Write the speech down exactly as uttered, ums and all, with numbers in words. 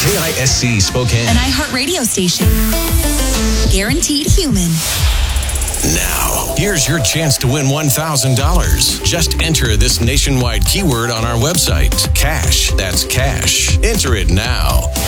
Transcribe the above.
K I S C Spokane. An iHeartRadio station. Guaranteed human. Now, here's your chance to win one thousand dollars. Just enter this nationwide keyword on our website. Cash. That's cash. Enter it now.